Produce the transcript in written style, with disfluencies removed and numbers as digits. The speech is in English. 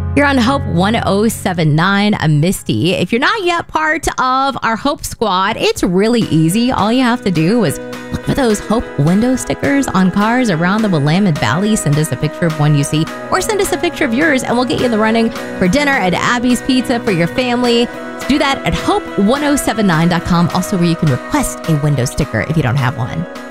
You're on Hope 1079, a Misty. If you're not yet part of our Hope Squad, it's really easy. All you have to do is look for those Hope window stickers on cars around the Willamette Valley. Send us a picture of one you see, or send us a picture of yours, and we'll get you in the running for dinner at Abby's Pizza for your family. Do that at hope1079.com, also where you can request a window sticker if you don't have one.